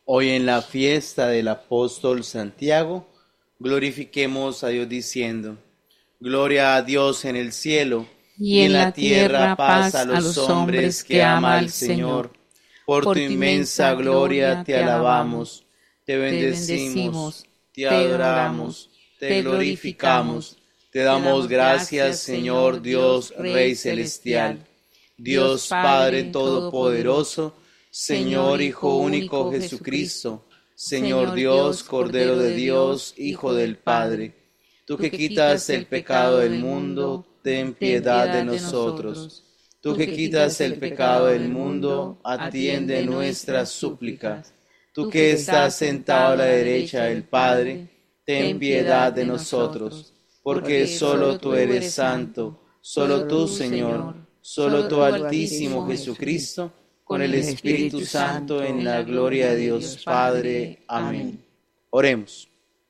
Hoy en la fiesta del apóstol Santiago, glorifiquemos a Dios diciendo: Gloria a Dios en el cielo y y en en la la tierra tierra paz a paz a los los hombres hombres que que ama ama al al Señor. Señor. Por tu Por tu inmensa inmensa gloria gloria te te alabamos, alabamos, te te bendecimos, bendecimos, te te adoramos, adoramos, te te glorificamos, glorificamos, te te damos damos gracias, gracias, Señor Señor Dios, Dios, Rey Rey celestial, celestial, Dios Dios Padre Padre todopoderoso, todopoderoso, Señor Señor Hijo Hijo único único Jesucristo, Jesucristo, Señor Señor Dios, Dios, Cordero Cordero de de Dios, Dios, Hijo Hijo del del Padre, Padre, tú tú que que quitas quitas el el pecado pecado del del mundo, mundo, ten ten piedad de piedad de nosotros. nosotros. Tú Tú que que quitas quitas el el pecado pecado del del mundo, mundo, atiende atiende nuestra nuestras súplica. súplicas. Tú Tú que que estás estás sentado a sentado la a la derecha derecha del del Padre, Padre, ten ten piedad piedad de de nosotros, nosotros, porque porque solo solo tú tú eres eres santo, santo, solo solo tú, tú, Señor, Señor, solo solo tú, tú, Altísimo Altísimo Jesucristo, Jesucristo, con con el el Espíritu Espíritu Santo en Santo, en la la gloria gloria de de Dios Dios Padre. Padre. Amén. Amén. Oremos.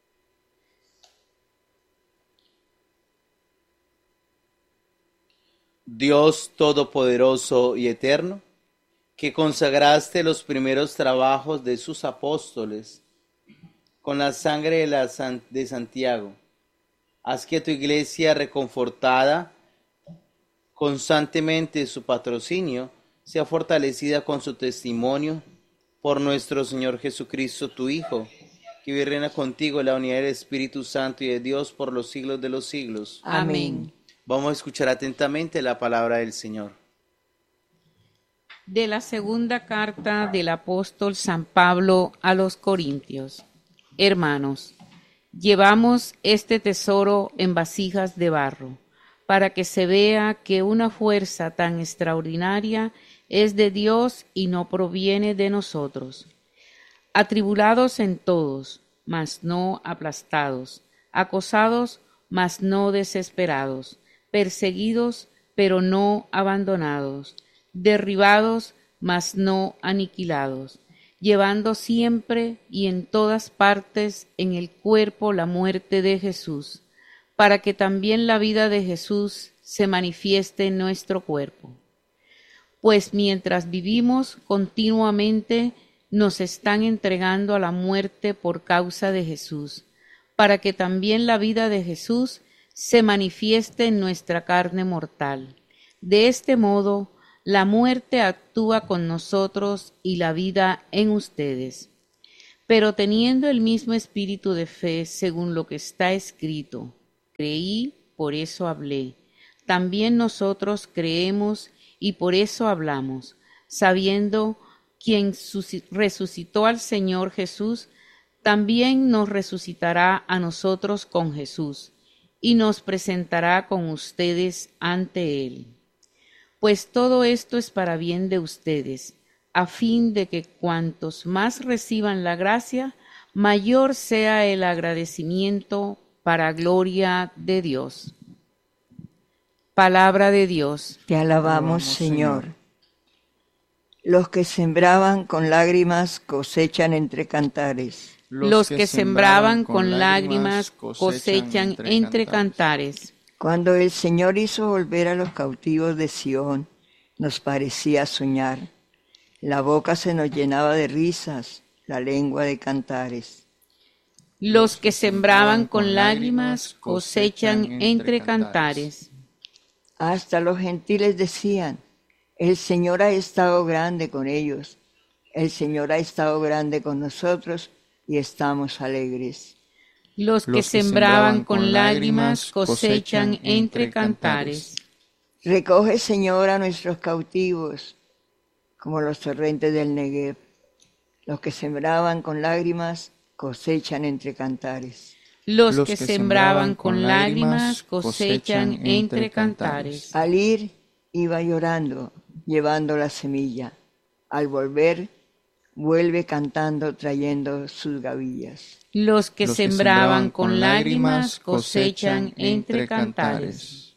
Dios Todopoderoso y Eterno, que consagraste los primeros trabajos de sus apóstoles con la sangre de Santiago, haz que tu iglesia, reconfortada constantemente su patrocinio, sea fortalecida con su testimonio por nuestro Señor Jesucristo, tu Hijo, que vive y reina contigo en la unidad del Espíritu Santo y de Dios por los siglos de los siglos. Amén. Vamos a escuchar atentamente la palabra del Señor. De la segunda carta del apóstol San Pablo a los Corintios. Hermanos, llevamos este tesoro en vasijas de barro, para que se vea que una fuerza tan extraordinaria es de Dios y no proviene de nosotros. Atribulados en todos, mas no aplastados, acosados, mas no desesperados, perseguidos, pero no abandonados, derribados, mas no aniquilados, llevando siempre y en todas partes en el cuerpo la muerte de Jesús, para que también la vida de Jesús se manifieste en nuestro cuerpo. Pues mientras vivimos continuamente nos están entregando a la muerte por causa de Jesús, para que también la vida de Jesús se manifieste en nuestra carne mortal. De este modo, la muerte actúa con nosotros y la vida en ustedes. Pero teniendo el mismo espíritu de fe, según lo que está escrito, creí, por eso hablé. También nosotros creemos y por eso hablamos, sabiendo quien resucitó al Señor Jesús, también nos resucitará a nosotros con Jesús y nos presentará con ustedes ante Él. Pues todo esto es para bien de ustedes, a fin de que cuantos más reciban la gracia, mayor sea el agradecimiento para gloria de Dios. Palabra de Dios. Te alabamos, Señor. Los que sembraban con lágrimas cosechan entre cantares. Los que sembraban con lágrimas cosechan entre cantares. Cuando el Señor hizo volver a los cautivos de Sión, nos parecía soñar. La boca se nos llenaba de risas, la lengua de cantares. Los que sembraban con lágrimas cosechan entre cantares. Hasta los gentiles decían, el Señor ha estado grande con ellos, el Señor ha estado grande con nosotros y estamos alegres. Los que sembraban con lágrimas cosechan entre cantares. Recoge, Señor, a nuestros cautivos, como los torrentes del Negev. Los que sembraban con lágrimas cosechan entre cantares. Los que sembraban con lágrimas cosechan entre cantares. Al ir, iba llorando, llevando la semilla. Al volver, vuelve cantando, trayendo sus gavillas. Los que sembraban con lágrimas cosechan entre cantares.